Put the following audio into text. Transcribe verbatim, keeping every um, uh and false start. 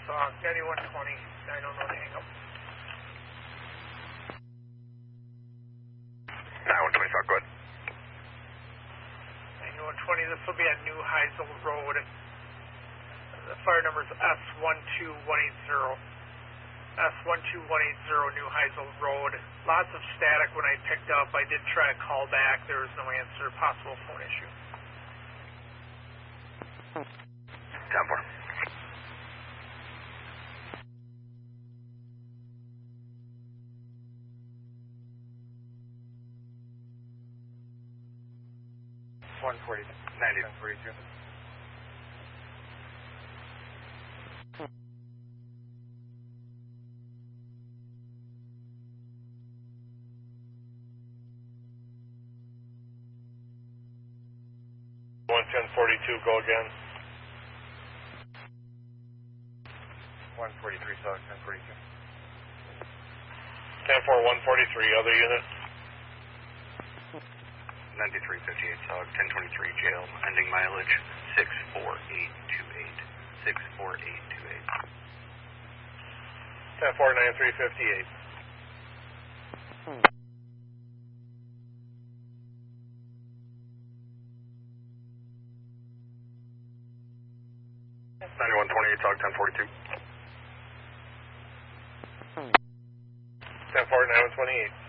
uh, ninety-one twenty, I don't know the hang up. ninety-one twenty, South, go ahead. ninety-one twenty, this will be at New Heisel Road. The fire number is S one two one eight zero. S one two one eight zero, New Heisel Road. Lots of static when I picked up. I did try to call back. There was no answer. Possible phone issue. ten four. one forty, ninety. one forty-two. one ten forty-two, go again. one forty-three, South, ten forty-two. ten four, one forty-three, other unit. ninety-three fifty-eight, South, ten twenty-three, jail, ending mileage six four eight two eight. six four eight two eight. ten four, ninety-three fifty-eight. ninety-one twenty-eight, South, ten forty-two. ten four, nine twenty-eight.